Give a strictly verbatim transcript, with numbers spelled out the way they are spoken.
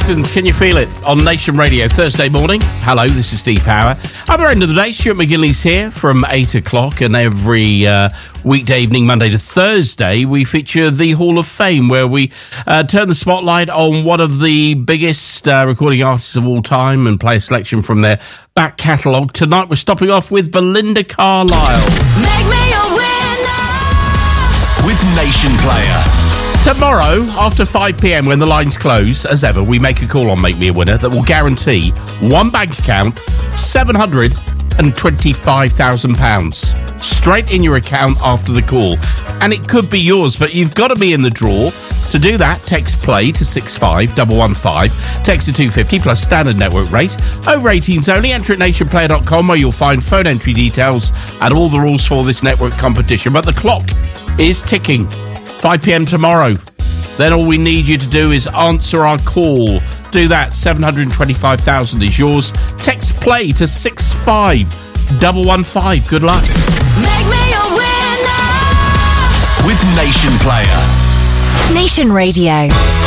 Dixons, Can You Feel It? On Nation Radio, Thursday morning. Hello, this is Steve Power. Other end of the day, Stuart McGinley's here from eight o'clock, and every uh, weekday evening, Monday to Thursday, we feature the Hall of Fame, where we uh, turn the spotlight on one of the biggest uh, recording artists of all time and play a selection from their back catalogue. Tonight, we're stopping off with Belinda Carlisle. Make me a winner with Nation Player. Tomorrow, after five p.m, when the lines close, as ever, we make a call on Make Me a Winner that will guarantee one bank account, seven hundred twenty-five thousand pounds, straight in your account after the call. And it could be yours, but you've got to be in the draw. To do that, text PLAY to six five one one five, text to two fifty plus standard network rate. Over eighteens only, enter at nation player dot com, where you'll find phone entry details and all the rules for this network competition. But the clock is ticking. five p.m. tomorrow. Then all we need you to do is answer our call. Do that. seven hundred twenty-five thousand is yours. Text PLAY to six five one one five. Good luck. Make me a winner with Nation Player. Nation Radio.